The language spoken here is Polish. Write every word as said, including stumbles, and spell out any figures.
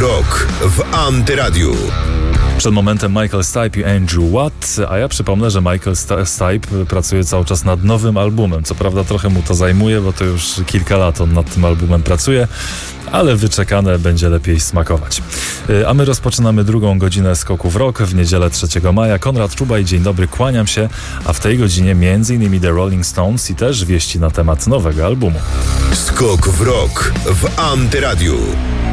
Rock w Antyradiu. Przed momentem Michael Stipe i Andrew Watt, a ja przypomnę, że Michael Stipe pracuje cały czas nad nowym albumem. Co prawda trochę mu to zajmuje, bo to już kilka lat on nad tym albumem pracuje, ale wyczekane będzie lepiej smakować. A my rozpoczynamy drugą godzinę Skoku w Rock w niedzielę trzeciego maja. Konrad Czubaj, dzień dobry, kłaniam się, a w tej godzinie między innymi The Rolling Stones i też wieści na temat nowego albumu. Skok w Rock w Antyradiu.